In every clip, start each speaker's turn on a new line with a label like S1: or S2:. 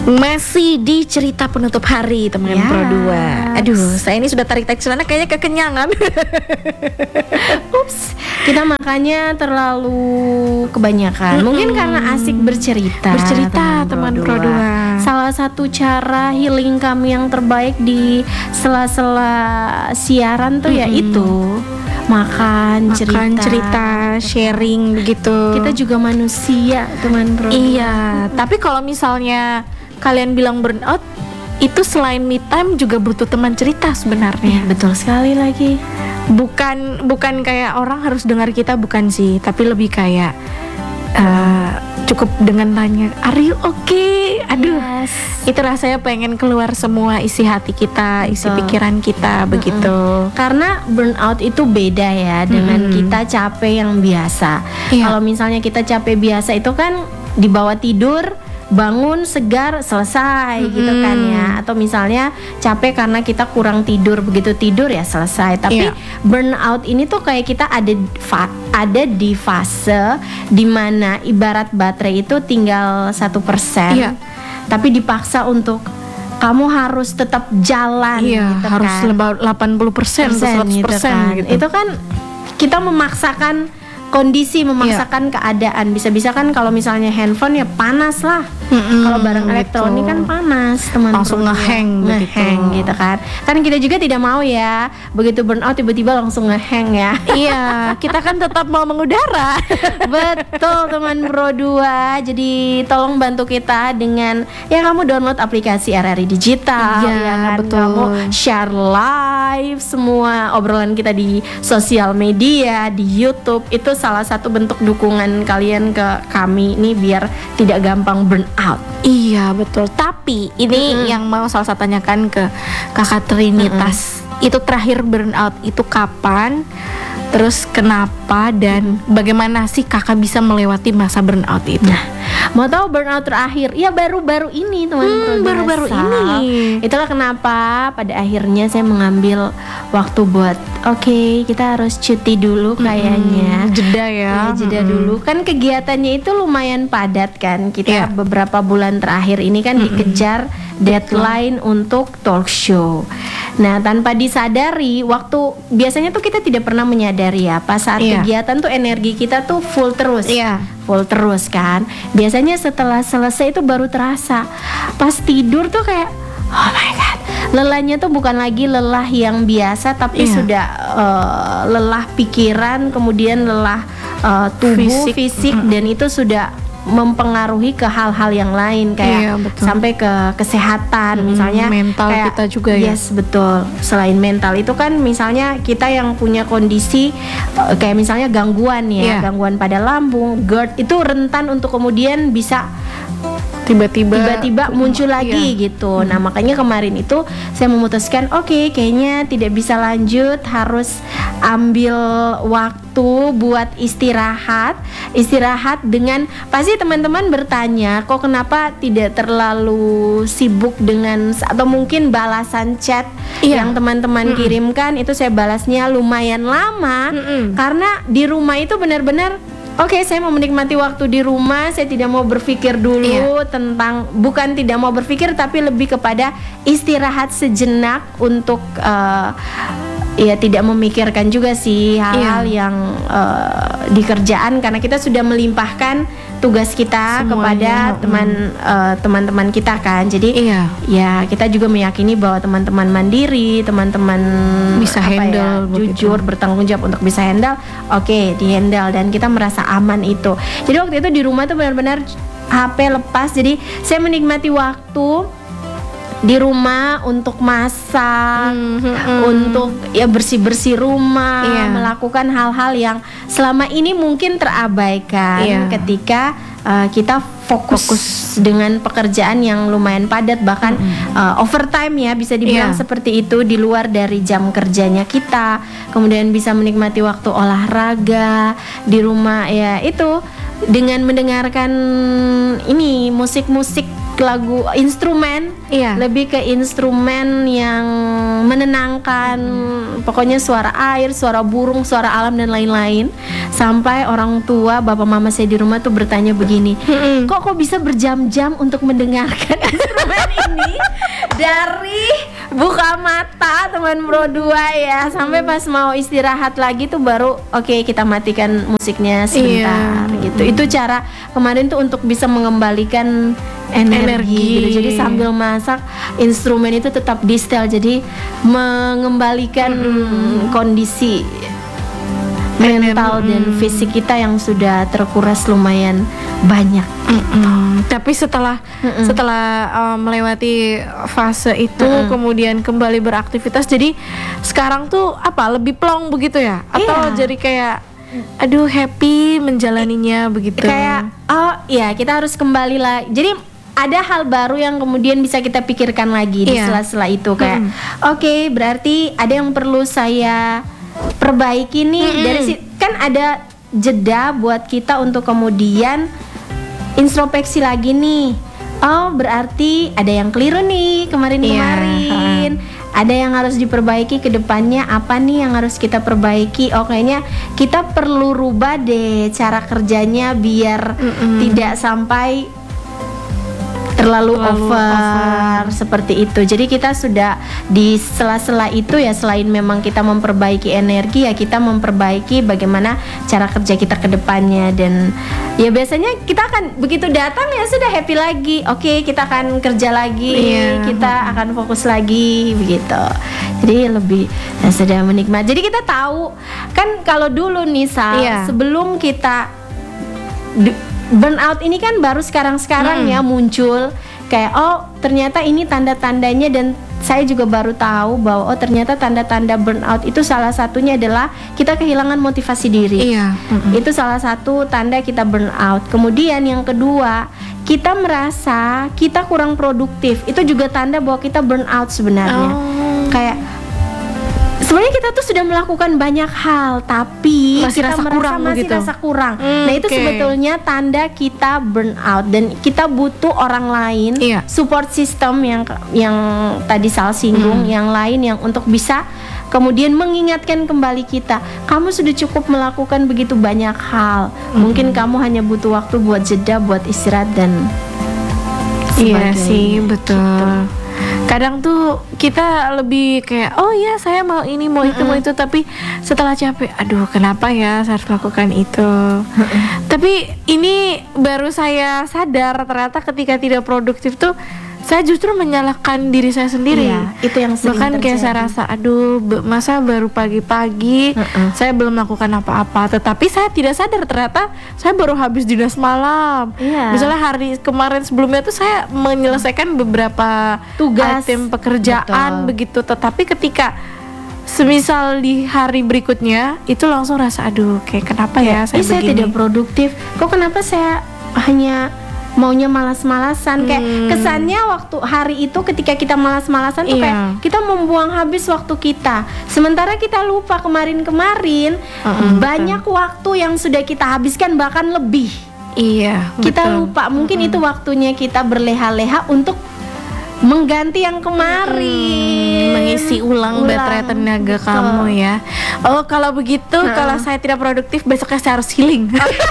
S1: Masih di cerita penutup hari teman Pro 2. Aduh, saya ini sudah tarik-tarik celana kayaknya kekenyangan.
S2: Ups, kita makannya terlalu kebanyakan. Mungkin karena asik bercerita.
S1: Teman Pro 2.
S2: Salah satu cara healing kami yang terbaik di sela-sela siaran tuh yaitu makan cerita,
S1: sharing begitu.
S2: Kita juga manusia, teman Pro 2.
S1: Iya, tapi kalau misalnya kalian bilang burnout, itu selain me time juga butuh teman cerita sebenarnya.
S2: Betul sekali lagi.
S1: Bukan kayak orang harus dengar kita, bukan sih, tapi lebih kayak cukup dengan tanya, "Are you okay?" Aduh, itu rasanya pengen keluar semua isi hati kita, isi pikiran kita begitu.
S2: Karena burnout itu beda ya dengan kita capek yang biasa. Kalau misalnya kita capek biasa itu kan dibawa tidur, bangun segar, selesai gitu kan ya. Atau misalnya capek karena kita kurang tidur, begitu tidur ya selesai. Tapi burnout ini tuh kayak kita ada di fase dimana ibarat baterai itu tinggal 1%, tapi dipaksa untuk kamu harus tetap jalan gitu
S1: harus
S2: kan.
S1: 80% atau 100% gitu.
S2: Itu kan kita memaksakan kondisi, memaksakan keadaan. Bisa-bisa kan kalau misalnya handphone ya panas lah. Kalau barang elektronik kan panas, teman.
S1: Langsung ngehang
S2: gitu kan. Kan kita juga tidak mau ya begitu burnout tiba-tiba langsung ngehang ya.
S1: Iya, kita kan tetap mau mengudara.
S2: Betul, teman Pro 2. Jadi tolong bantu kita dengan ya kamu download aplikasi RRI Digital.
S1: Iya,
S2: kan?
S1: betul.
S2: Kamu share live semua obrolan kita di sosial media, di YouTube. Itu salah satu bentuk dukungan kalian ke kami ini biar tidak gampang burn out.
S1: Iya betul. Tapi ini yang mau salah satu tanyakan ke Kakak Trinitas, itu terakhir burnout itu kapan? Terus kenapa dan bagaimana sih Kakak bisa melewati masa burnout itu?
S2: Nah, mau tahu burnout terakhir? Ya baru-baru ini, teman.
S1: Baru-baru ini.
S2: Itulah kenapa pada akhirnya saya mengambil waktu buat kita harus cuti dulu kayaknya.
S1: Jeda ya.
S2: Jeda dulu. Kan kegiatannya itu lumayan padat kan. Kita beberapa bulan terakhir ini kan dikejar deadline untuk talk show. Nah, tanpa disadari biasanya tuh kita tidak pernah menyadari ya, pas saat kegiatan tuh energi kita tuh full terus. Full terus kan. Biasanya setelah selesai itu baru terasa. Pas tidur tuh kayak oh my god. Lelahnya tuh bukan lagi lelah yang biasa, tapi sudah lelah pikiran, kemudian lelah tubuh, fisik dan itu sudah mempengaruhi ke hal-hal yang lain kayak sampai ke kesehatan, misalnya
S1: mental
S2: kayak,
S1: kita juga ya.
S2: Yes, betul. Selain mental itu kan misalnya kita yang punya kondisi kayak misalnya gangguan gangguan pada lambung, GERD itu rentan untuk kemudian bisa tiba-tiba muncul lagi gitu. Nah, makanya kemarin itu saya memutuskan kayaknya tidak bisa lanjut, harus ambil waktu buat istirahat dengan pasti teman-teman bertanya, kok kenapa tidak terlalu sibuk dengan atau mungkin balasan chat yang teman-teman kirimkan itu saya balasnya lumayan lama karena di rumah itu benar-benar saya mau menikmati waktu di rumah. Saya tidak mau berpikir dulu tentang, bukan tidak mau berpikir, tapi lebih kepada istirahat sejenak untuk tidak memikirkan juga sih hal-hal yang di kerjaan, karena kita sudah melimpahkan tugas kita kepada teman-teman kita kan. Jadi ya kita juga meyakini bahwa teman-teman mandiri, teman-teman
S1: bisa handle,
S2: jujur, bertanggung jawab untuk bisa handle, di handle, dan kita merasa aman itu. Jadi waktu itu di rumah tuh benar-benar HP lepas. Jadi saya menikmati waktu di rumah untuk masak, untuk bersih-bersih rumah, melakukan hal-hal yang selama ini mungkin terabaikan ketika kita fokus dengan pekerjaan yang lumayan padat, bahkan overtime ya bisa dibilang seperti itu, di luar dari jam kerjanya kita. Kemudian bisa menikmati waktu olahraga di rumah, ya itu dengan mendengarkan musik-musik lagu instrumen, lebih ke instrumen yang menenangkan, pokoknya suara air, suara burung, suara alam dan lain-lain. Sampai orang tua, bapak mama saya di rumah tuh bertanya begini, kok bisa berjam-jam untuk mendengarkan instrumen ini dari buka mata teman Bro 2 ya, sampai pas mau istirahat lagi tuh baru oke, kita matikan musiknya sebentar gitu. Itu cara kemarin tuh untuk bisa mengembalikan energi gitu. Jadi sambil masak instrumen itu tetap di setel, jadi mengembalikan kondisi mental dan fisik kita yang sudah terkuras lumayan banyak.
S1: Tapi setelah melewati fase itu kemudian kembali beraktivitas, jadi sekarang tuh lebih plong begitu ya? Atau jadi kayak aduh happy menjalaninya begitu? Kayak
S2: kita harus kembali lah. Jadi ada hal baru yang kemudian bisa kita pikirkan lagi di sela-sela itu, kayak oke, berarti ada yang perlu saya perbaiki nih. Dari kan ada jeda buat kita untuk kemudian introspeksi lagi nih. Oh, berarti ada yang keliru nih kemarin. Ada yang harus diperbaiki ke depannya, apa nih yang harus kita perbaiki? Oh, kayaknya kita perlu rubah deh cara kerjanya biar tidak sampai terlalu over seperti itu. Jadi kita sudah di sela-sela itu ya, selain memang kita memperbaiki energi, ya kita memperbaiki bagaimana cara kerja kita ke depannya. Dan ya biasanya kita akan begitu datang ya sudah happy lagi. Oke, kita akan kerja lagi, kita akan fokus lagi begitu. Jadi lebih sudah menikmati. Jadi kita tahu kan kalau dulu nih sebelum kita burnout ini kan baru sekarang-sekarang ya muncul, kayak oh ternyata ini tanda-tandanya, dan saya juga baru tahu bahwa oh ternyata tanda-tanda burnout itu salah satunya adalah kita kehilangan motivasi diri. Itu salah satu tanda kita burnout. Kemudian yang kedua, kita merasa kita kurang produktif. Itu juga tanda bahwa kita burnout sebenarnya. Kayak sebenarnya kita tuh sudah melakukan banyak hal, tapi
S1: masih
S2: kita rasa kurang. Nah itu sebetulnya tanda kita burnout, dan kita butuh orang lain, support system yang tadi Sal singgung, yang lain yang untuk bisa kemudian mengingatkan kembali kita, kamu sudah cukup melakukan begitu banyak hal. Mungkin kamu hanya butuh waktu buat jeda, buat istirahat dan
S1: sebagainya. Iya sih, betul. Gitu. Kadang tuh kita lebih kayak oh ya saya mau ini mau itu mau itu, tapi setelah capek aduh kenapa ya saya harus lakukan itu. Tapi ini baru saya sadar ternyata ketika tidak produktif tuh saya justru menyalahkan diri saya sendiri.
S2: Itu yang sering
S1: bahkan kayak saya rasa aduh masa baru pagi-pagi saya belum melakukan apa-apa, tetapi saya tidak sadar ternyata saya baru habis dinas malam. Misalnya hari kemarin sebelumnya tuh saya menyelesaikan beberapa tugas item pekerjaan begitu, tetapi ketika semisal di hari berikutnya itu langsung rasa aduh kayak kenapa ya saya
S2: tidak produktif, kok kenapa saya hanya maunya malas-malasan. Kayak kesannya waktu hari itu ketika kita malas-malasan tuh kayak kita membuang habis waktu kita, sementara kita lupa kemarin-kemarin banyak waktu yang sudah kita habiskan, bahkan lebih. Kita lupa, mungkin itu waktunya kita berleha-leha untuk mengganti yang kemarin,
S1: mengisi ulang baterai tenaga kamu ya. Oh kalau begitu, kalau saya tidak produktif besoknya saya harus healing.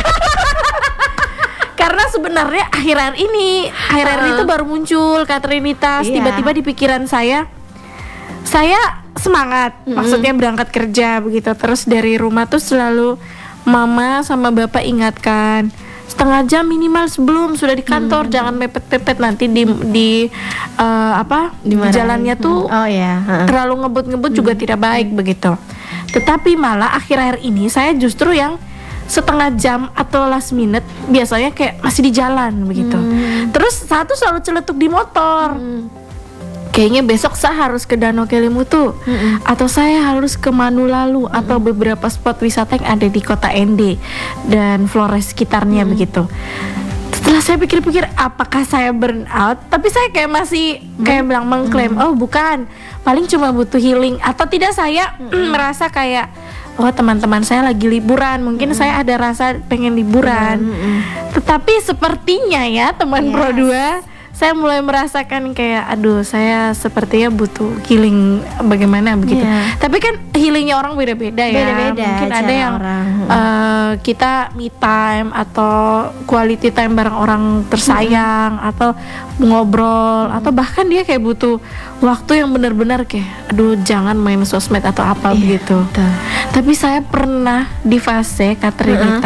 S1: Karena sebenarnya akhir-akhir ini itu baru muncul kata Trinitas, tiba-tiba di pikiran saya semangat, maksudnya berangkat kerja begitu. Terus dari rumah tuh selalu mama sama bapak ingatkan setengah jam minimal sebelum sudah di kantor, jangan mepet-mepet nanti di jalannya tuh terlalu ngebut-ngebut juga tidak baik begitu. Tetapi malah akhir-akhir ini saya justru yang setengah jam atau last minute biasanya kayak masih di jalan begitu. Terus satu selalu celetuk di motor. Kayaknya besok saya harus ke Danau Kelimutu, atau saya harus ke Manulalu, atau beberapa spot wisata yang ada di kota Ende dan Flores sekitarnya begitu. Setelah saya pikir-pikir apakah saya burnout, tapi saya kayak masih kayak bilang mengklaim oh bukan, paling cuma butuh healing. Atau tidak saya merasa kayak oh teman-teman saya lagi liburan, mungkin saya ada rasa pengen liburan. Tetapi sepertinya ya teman Pro 2, saya mulai merasakan kayak aduh saya sepertinya butuh healing bagaimana begitu. Tapi kan healingnya orang beda-beda ya.
S2: Beda-beda,
S1: mungkin ada yang
S2: orang.
S1: kita me time atau quality time bareng orang tersayang atau ngobrol atau bahkan dia kayak butuh waktu yang benar-benar kayak aduh jangan main sosmed atau apa begitu. Tapi saya pernah di fase Katrinita